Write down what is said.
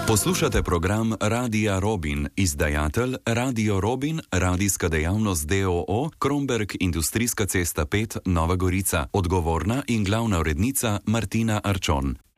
Poslušate program Radia Robin, izdajatelj Radio Robin, radijska dejavnost d.o.o., Kromberk, Industrijska cesta 5, Nova Gorica, odgovorna in glavna urednica Martina Arčon.